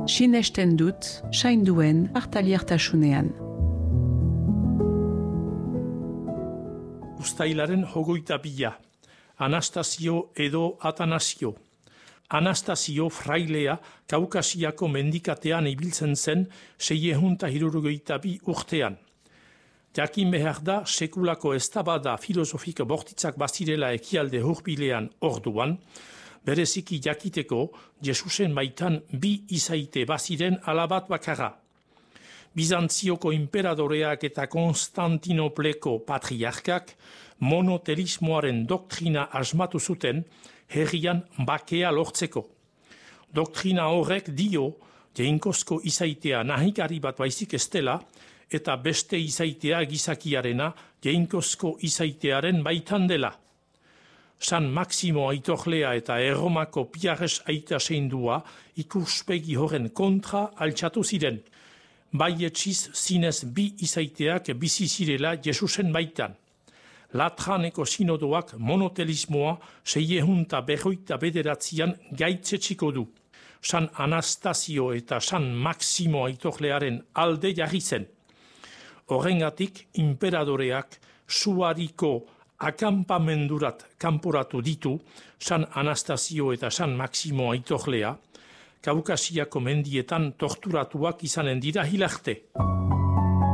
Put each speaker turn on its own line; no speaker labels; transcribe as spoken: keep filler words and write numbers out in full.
sinesten dut, sainduen hartaliertasunean.
Uztailaren hogeita bila, Anastasio edo Atanasio. Anastasio frailea Kaukasiako mendikatean ibiltzen zen seiehun eta hirurogeita bi urtean. Jakin behar da sekulako eztabada filosofiko bortitzak bazirela ekialde hurbilean orduan, bereziki jakiteko Jesusen baitan bi izaite baziren alabat bakarra. Bizantzioko imperadoreak eta Konstantinopleko patriarkak monotelismoaren doktrina asmatu zuten herrian bakea lortzeko. Doktrina horrek dio jainkozko izaitea nahikari bat baizik ez dela eta beste izaitea gizakiarena jainkozko izaitearen baitan dela. San Maximo aitorlea eta Erromako Piares aita seindua ikuspegi horren kontra altxatu ziren. Baietxiz zinez bi izaiteak bizi zirela Jesusen baitan. Latraneko sinodoak monotelismoa seiehunta berroita bederatzian gaitzetxiko du. San Anastasio eta San Maximo aitorlearen alde jarri zen. Horrengatik imperadoreak suariko akampamendurat kanporatu ditu San Anastasio eta San Maximo aitorlea, Kaukasiako mendietan torturatuak izanen dira hilarte.